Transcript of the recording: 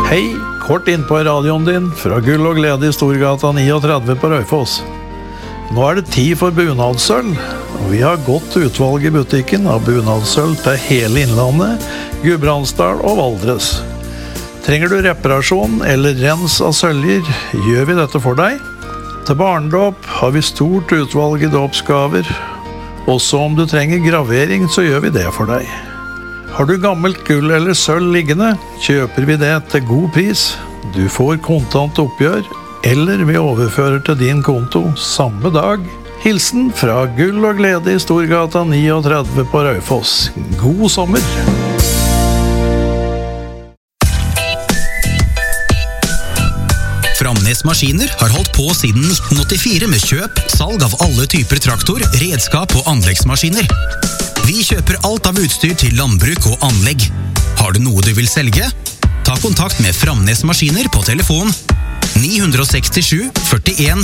Hei, kort inn på radioen din fra Gull og Glede i Storgata 39 på Raufoss. Nå det tid for bunadssølv, og vi har godt utvalg i butikken av bunadssølv til hele Innlandet, Gudbrandsdal og Valdres. Trenger du reparasjon eller rens av søljer, gjør vi dette for deg. Til barndåp har vi stort utvalg i dåpsgaver. Også om du trenger gravering, så gjør vi det for deg. Har du gammelt gull eller sølv liggende, kjøper vi det til god pris. Du får kontant oppgjør, eller vi overfører til din konto samme dag. Hilsen fra Gull og Glede i Storgata 39 på Raufoss. God sommer! Framnes Maskiner har holdt på siden 1984 med kjøp, salg av alle typer traktor, redskap og anleggsmaskiner. Vi kjøper alt av utstyr til landbruk og anlegg. Har du noe du vil selge? Ta kontakt med Framnes Maskiner på telefon 967 41